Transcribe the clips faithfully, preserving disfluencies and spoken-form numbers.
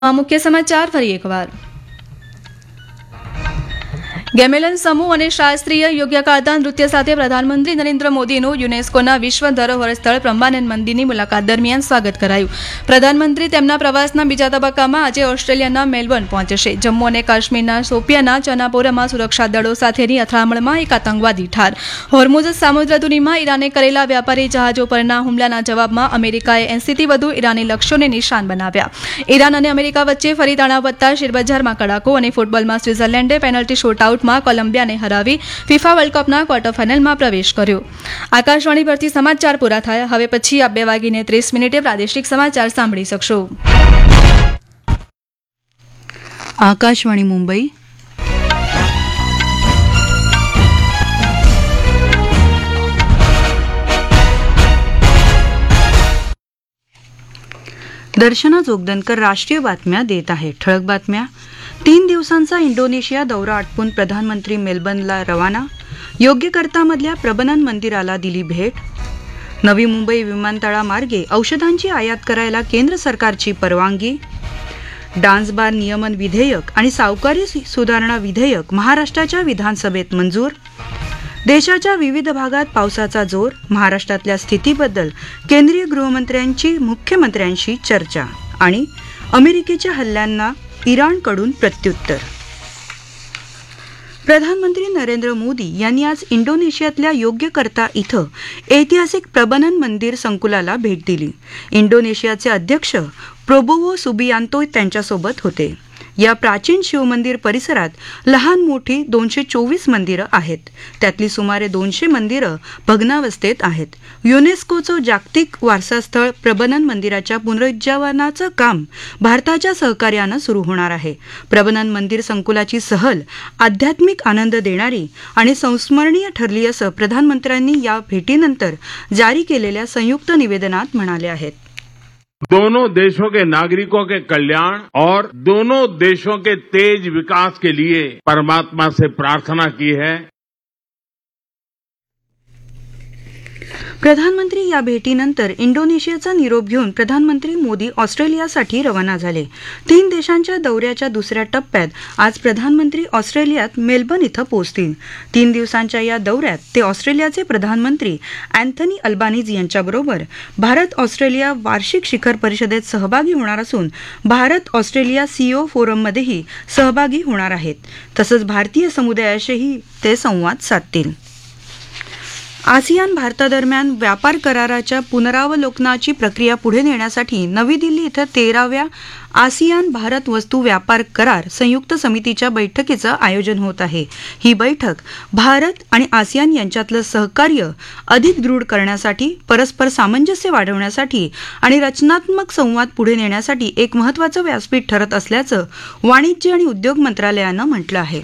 મુખ્ય સમાચાર ફરી એકવાર. ગેમેલન સમૂહ અને શાસ્ત્રીય યોગ્ય ગાથા નૃત્ય સાથે પ્રધાનમંત્રી નરેન્દ્ર મોદીનું યુનેસ્કોના વિશ્વ ધરોહર સ્થળ બ્રહ્માનંદ મંદિરની મુલાકાત દરમિયાન સ્વાગત કરાયું. પ્રધાનમંત્રી તેમના પ્રવાસના બીજા તબક્કામાં આજે ઓસ્ટ્રેલિયાના મેલબર્ન પહોંચશે. જમ્મુ અને કાશ્મીરના શોપિયાના ચનાપોરામાં સુરક્ષા દળો સાથેની અથડામણમાં એક આતંકવાદી ઠાર. હોર્મુઝ સામુદ્રધુનીમાં ઈરાને કરેલા વ્યાપારી જહાજો પરના હુમલાના જવાબમાં અમેરિકાએ એંસીથી વધુ ઈરાની લક્ષ્યોને નિશાન બનાવ્યા. ઈરાન અને અમેરિકા વચ્ચે ફરી તણાવ વધતા શેરબજારમાં કડાકો અને ફૂટબોલમાં સ્વિટ્ઝરલેન્ડે પેનલ્ટી શૂટઆઉટ માં કોલંબિયાને હરાવી ફિફા વર્લ્ડ કપના ક્વાર્ટર ફાઇનલમાં પ્રવેશ કર્યો. આકાશવાણી પરથી સમાચાર પૂરા થયા. હવે પછી આપ બે વાગીને ત્રીસ મિનિટે પ્રાદેશિક સમાચાર સાંભળી શકશો. આકાશવાણી મુંબઈ. दर्शना जोगदनकर राष्ट्रीय बातम्या देत आहे. ठळक बातम्या. तीन दिवसांचा इंडोनेशिया दौरा आटपून प्रधानमंत्री मेलबर्नला रवाना. योग्यकर्तामधल्या प्रबनन मंदिराला दिली भेट. नवी मुंबई विमानतळामार्गे औषधांची आयात करायला केंद्र सरकारची परवानगी. डान्स बार नियमन विधेयक आणि सावकारी सुधारणा विधेयक महाराष्ट्राच्या विधानसभेत मंजूर. देशाच्या विविध भागात पावसाचा जोर. महाराष्ट्रातल्या स्थितीबद्दल केंद्रीय गृहमंत्र्यांची मुख्यमंत्र्यांशी चर्चा. आणि अमेरिकेच्या हल्ल्यांना इराणकडून प्रत्युत्तर. प्रधानमंत्री नरेंद्र मोदी यांनी आज इंडोनेशियातल्या योग्यकर्ता इथं ऐतिहासिक प्रबनन मंदिर संकुलाला भेट दिली. इंडोनेशियाचे अध्यक्ष प्रोबोवो सुबियांतो त्यांच्यासोबत होते. या प्राचीन शिवमंदिर परिसरात लहान मोठी दोनशे चोवीस मंदिरं आहेत. त्यातली सुमारे दोनशे मंदिरं भग्नावस्थेत आहेत. युनेस्कोचं जागतिक वारसास्थळ प्रबनन मंदिराच्या पुनरुज्जीवनाचं काम भारताच्या सहकार्यानं सुरू होणार आहे. प्रबनन मंदिर संकुलाची सहल आध्यात्मिक आनंद देणारी आणि संस्मरणीय ठरली असं प्रधानमंत्र्यांनी या भेटीनंतर जारी केलेल्या संयुक्त निवेदनात म्हणाले आहेत. दोनों देशों के नागरिकों के कल्याण और दोनों देशों के तेज विकास के लिए परमात्मा से प्रार्थना की है. प्रधानमंत्री या भेटीनंतर इंडोनेशियाचा निरोप घेऊन प्रधानमंत्री मोदी ऑस्ट्रेलियासाठी रवाना झाले. तीन देशांच्या दौऱ्याच्या दुसऱ्या टप्प्यात आज प्रधानमंत्री ऑस्ट्रेलियात मेलबर्न इथं पोहोचतील. तीन दिवसांच्या या दौऱ्यात ते ऑस्ट्रेलियाचे प्रधानमंत्री अँथनी अल्बानीज यांच्याबरोबर भारत ऑस्ट्रेलिया वार्षिक शिखर परिषदेत सहभागी होणार असून भारत ऑस्ट्रेलिया सीओ फोरममध्येही सहभागी होणार आहेत. तसंच भारतीय समुदायाशीही ते संवाद साधतील. आसियान भारतादरम्यान व्यापार कराराच्या पुनरावलोकनाची प्रक्रिया पुढे नेण्यासाठी नवी दिल्ली इथं तेराव्या आसियान भारत वस्तू व्यापार करार संयुक्त समितीच्या बैठकीचं आयोजन होत आहे. ही बैठक भारत आणि आसियान यांच्यातलं सहकार्य अधिक दृढ करण्यासाठी, परस्पर सामंजस्य वाढवण्यासाठी आणि रचनात्मक संवाद पुढे नेण्यासाठी एक महत्त्वाचं व्यासपीठ ठरत असल्याचं वाणिज्य आणि उद्योग मंत्रालयानं म्हटलं आहे.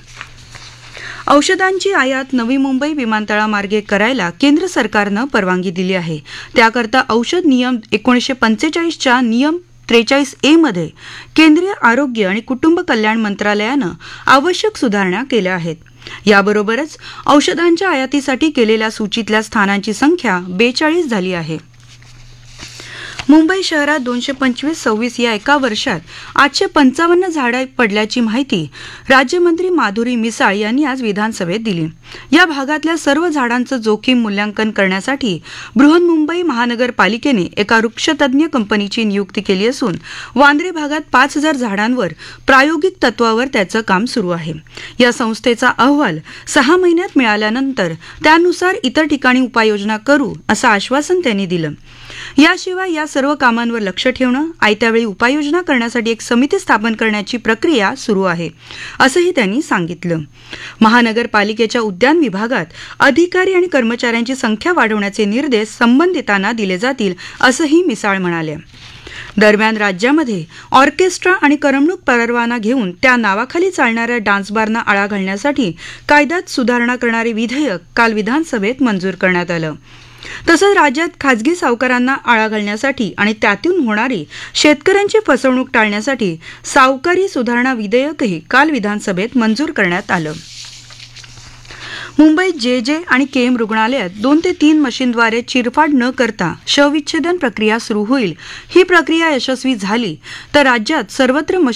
औषधांची आयात नवी मुंबई विमानतळामार्गे करायला केंद्र सरकारनं परवानगी दिली आहे. त्याकरता औषध नियम एकोणीसशे पंचेचाळीसच्या नियम त्रेचाळीस ए मध्ये केंद्रीय आरोग्य आणि कुटुंब कल्याण मंत्रालयानं आवश्यक सुधारणा केल्या आहेत. याबरोबरच औषधांच्या आयातीसाठी केलेल्या सूचीतल्या स्थानांची संख्या बेचाळीस झाली आहे. मुंबई शहरात दोनशे पंचवीस सव्वीस या एका वर्षात आठशे पंचावन्न झाडं पडल्याची माहिती राज्यमंत्री माधुरी मिसाळ यांनी आज विधानसभेत दिली. या भागातल्या सर्व झाडांचं जोखीम मूल्यांकन करण्यासाठी बृहन्मुंबई महानगरपालिकेने एका वृक्षतज्ञ कंपनीची नियुक्ती केली असून वांद्रे भागात पाच हजार झाडांवर प्रायोगिक तत्वावर त्याचं काम सुरू आहे. या संस्थेचा अहवाल सहा महिन्यात मिळाल्यानंतर त्यानुसार इतर ठिकाणी उपाययोजना करू असं आश्वासन त्यांनी दिलं. याशिवाय या सर्व कामांवर लक्ष ठेवणं, आयत्यावेळी उपाययोजना करण्यासाठी एक समिती स्थापन करण्याची प्रक्रिया सुरू आहे असंही त्यांनी सांगितलं. महानगरपालिकेच्या उद्यान विभागात अधिकारी आणि कर्मचाऱ्यांची संख्या वाढवण्याचे निर्देश संबंधितांना दिले जातील असंही मिसाळ म्हणाले. दरम्यान राज्यामध्ये ऑर्केस्ट्रा आणि करमणूक परवाना घेऊन त्या नावाखाली चालणाऱ्या डान्स बारना आळा घालण्यासाठी कायद्यात सुधारणा करणारे विधेयक काल विधानसभेत मंजूर करण्यात आलं. तसंच राज्यात खासगी सावकारांना आळा घालण्यासाठी आणि त्यातून होणारी शेतकऱ्यांची फसवणूक टाळण्यासाठी सावकारी सुधारणा विधेयकही काल विधानसभेत मंजूर करण्यात आलं. मुंबईत जे जे आणि केम रुग्णालयात दोन ते तीन मशीनद्वारे चिरफाड न करता शवविच्छेदन प्रक्रिया सुरू होईल. ही प्रक्रिया यशस्वी झाली तर राज्यात सर्वत्र